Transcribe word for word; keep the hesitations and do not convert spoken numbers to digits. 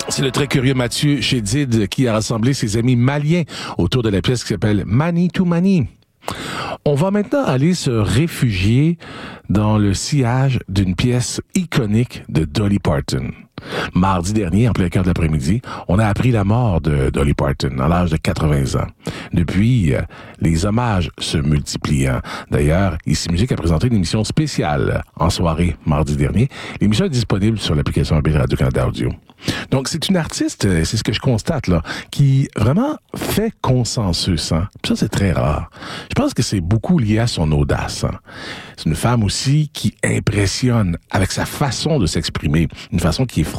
C'est le très curieux Mathieu Chédid qui a rassemblé ses amis maliens autour de la pièce qui s'appelle Mani to Mani. On va maintenant aller se réfugier dans le sillage d'une pièce iconique de Dolly Parton. Mardi dernier, en plein cœur de l'après-midi, on a appris la mort de Dolly Parton à l'âge de quatre-vingts ans. Depuis, les hommages se multiplient. D'ailleurs, Ici Musique a présenté une émission spéciale en soirée mardi dernier. L'émission est disponible sur l'application mobile Radio-Canada Audio. Donc, c'est une artiste, c'est ce que je constate, là, qui vraiment fait consensus. Hein? Puis ça, c'est très rare. Je pense que c'est beaucoup lié à son audace. Hein? C'est une femme aussi qui impressionne avec sa façon de s'exprimer, une façon qui est